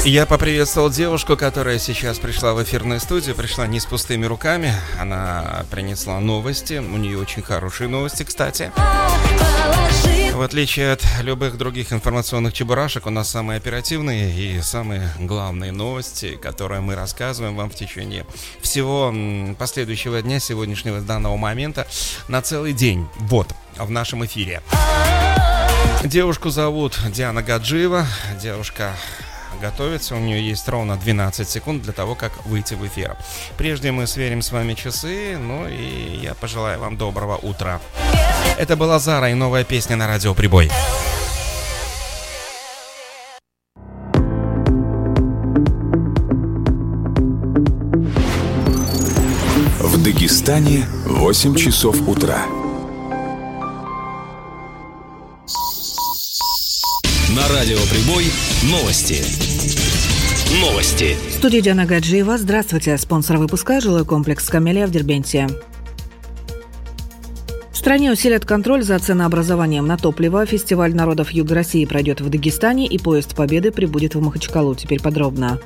Я поприветствовал девушку, которая сейчас пришла в эфирную студию. Пришла не с пустыми руками. Она принесла новости. У нее очень хорошие новости, кстати. В отличие от любых других информационных чебурашек, у нас самые оперативные и самые главные новости, которые мы рассказываем вам в течение всего последующего дня, сегодняшнего данного момента, на целый день. Вот, в нашем эфире. Девушку зовут Диана Гаджиева. Девушка готовится, у нее есть ровно 12 секунд для того, как выйти в эфир. Прежде мы сверим с вами часы, ну и я пожелаю вам доброго утра. Это была Зара и новая песня на радио «Прибой». В Дагестане 8 часов утра. На радио «Прибой» новости. В студии Диана Гаджиева. Здравствуйте. Спонсор выпуска – жилой комплекс «Камелия» в Дербенте. В стране усилят контроль за ценообразованием на топливо. Фестиваль народов Юга России пройдет в Дагестане, и поезд Победы прибудет в Махачкалу. Теперь подробно.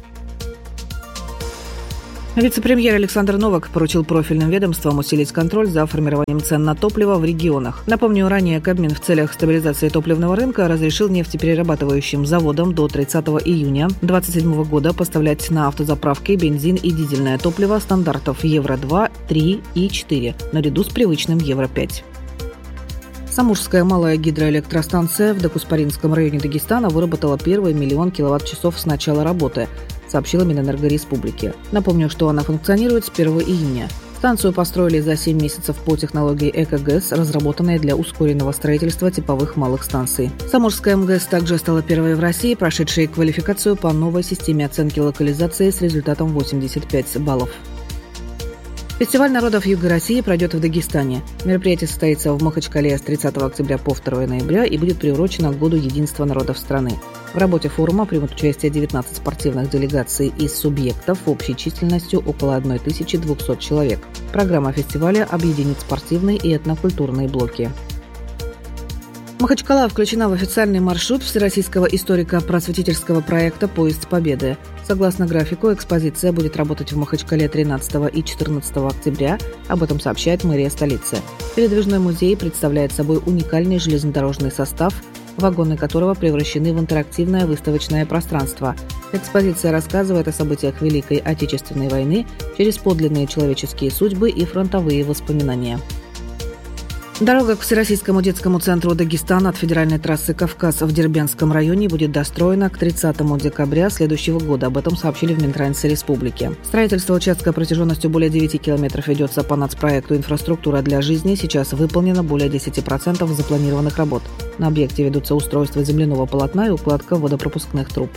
Вице-премьер Александр Новак поручил профильным ведомствам усилить контроль за формированием цен на топливо в регионах. Напомню, ранее Кабмин в целях стабилизации топливного рынка разрешил нефтеперерабатывающим заводам до 30 июня 2027 года поставлять на автозаправки бензин и дизельное топливо стандартов Евро-2, 3 и 4, наряду с привычным Евро-5. Самурская малая гидроэлектростанция в Докуспаринском районе Дагестана выработала первый 1 миллион киловатт-часов с начала работы, сообщила Минэнерго Республики. Напомню, что она функционирует с 1 июня. Станцию построили за 7 месяцев по технологии ЭКОГЭС, разработанной для ускоренного строительства типовых малых станций. Самурская МГЭС также стала первой в России, прошедшей квалификацию по новой системе оценки локализации с результатом 85 баллов. Фестиваль народов Юга России пройдет в Дагестане. Мероприятие состоится в Махачкале с 30 октября по 2 ноября и будет приурочено к Году единства народов страны. В работе форума примут участие 19 спортивных делегаций из субъектов общей численностью около 1200 человек. Программа фестиваля объединит спортивные и этнокультурные блоки. Махачкала включена в официальный маршрут Всероссийского историко-просветительского проекта «Поезд Победы». Согласно графику, экспозиция будет работать в Махачкале 13 и 14 октября. Об этом сообщает мэрия столицы. Передвижной музей представляет собой уникальный железнодорожный состав, вагоны которого превращены в интерактивное выставочное пространство. Экспозиция рассказывает о событиях Великой Отечественной войны через подлинные человеческие судьбы и фронтовые воспоминания. Дорога к Всероссийскому детскому центру Дагестана от федеральной трассы «Кавказ» в Дербентском районе будет достроена к 30 декабря следующего года. Об этом сообщили в Минтрансе Республики. Строительство участка протяженностью более 9 километров ведется по нацпроекту «Инфраструктура для жизни». Сейчас выполнено более 10% запланированных работ. На объекте ведутся устройство земляного полотна и укладка водопропускных труб.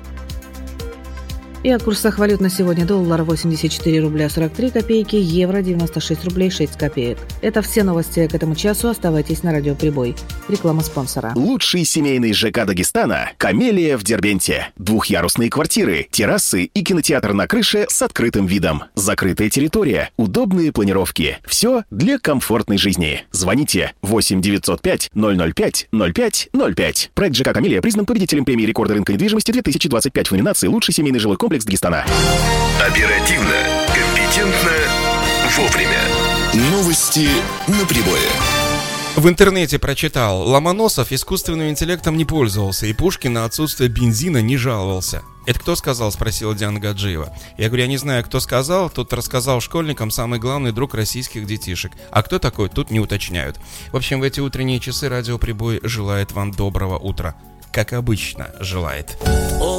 И о курсах валют на сегодня: доллар 84 рубля 43 копейки, евро 96 рублей 6 копеек. Это все новости к этому часу. Оставайтесь на радио «Прибой». Реклама спонсора. Лучший семейный ЖК Дагестана – «Камелия» в Дербенте. Двухъярусные квартиры, террасы и кинотеатр на крыше с открытым видом. Закрытая территория, удобные планировки. Все для комфортной жизни. Звоните 8 905 005 05 05. Проект ЖК «Камелия» признан победителем премии рекорда рынка недвижимости 2025 в номинации «Лучший семейный жилой комплекс Дагестана». Оперативно, компетентно, вовремя. Новости на Прибое. В интернете прочитал: Ломоносов искусственным интеллектом не пользовался, и Пушкин на отсутствие бензина не жаловался. «Это кто сказал?» — спросила Диана Гаджиева. Я говорю: я не знаю, кто сказал. Тут рассказал школьникам самый главный друг российских детишек. А кто такой, тут не уточняют. В общем, в эти утренние часы радио «Прибой» желает вам доброго утра. Как обычно желает.